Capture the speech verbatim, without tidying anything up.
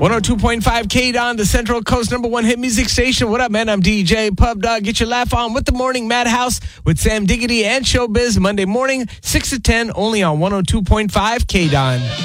one oh two point five K D O N, the Central Coast number one hit music station. What up, man? I'm D J Pub Dog. Get your laugh on with the Morning Madhouse with Sam Diggity and Showbiz Monday morning, six to ten, only on one oh two point five K D O N.